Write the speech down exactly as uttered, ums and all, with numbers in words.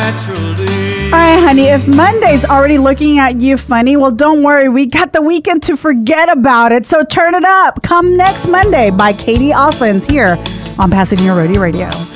naturally. All right, honey, if Monday's already looking at you funny, well, don't worry. We got the weekend to forget about it. So turn it up. Come next Monday by Katie Oslands here on Pasadena Rodeo Radio.